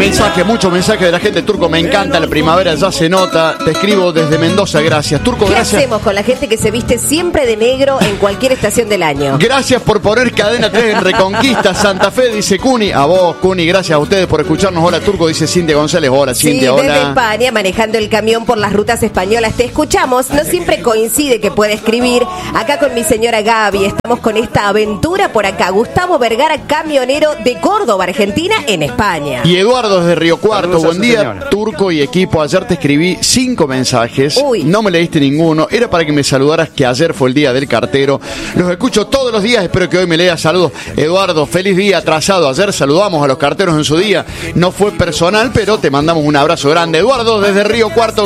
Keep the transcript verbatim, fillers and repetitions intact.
Mensaje, muchos mensajes de la gente. Turco, me encanta la primavera, ya se nota. Te escribo desde Mendoza, gracias. Turco, ¿Qué gracias. hacemos con la gente que se viste siempre de negro en cualquier estación del año? Gracias por poner Cadena tres en Reconquista, Santa Fe, dice Cuni. A vos, Cuni, gracias a ustedes por escucharnos. Hola, Turco, dice Cintia González. Hola, Cintia, sí, hola. desde España, manejando el camión por las rutas españolas. Te escuchamos. No siempre coincide que puede escribir. Acá con mi señora Gaby, estamos con esta aventura por acá. Gustavo Vergara, camionero de Córdoba, Argentina, en España. Y Eduardo desde Río Cuarto. Saludos Buen día, señora. Turco y equipo. Ayer te escribí cinco mensajes. Uy. No me leíste ninguno. Era para que me saludaras, que ayer fue el día del cartero. Los escucho todos los días. Espero que hoy me leas. Saludos. Eduardo, feliz día atrasado. Ayer saludamos a los carteros en su día. No fue personal, pero te mandamos un abrazo grande. Eduardo desde Río Cuarto.